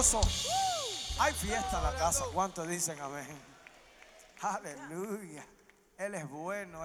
gozo. Hay fiesta en la casa. ¿Cuántos dicen amén? Aleluya. Él es bueno.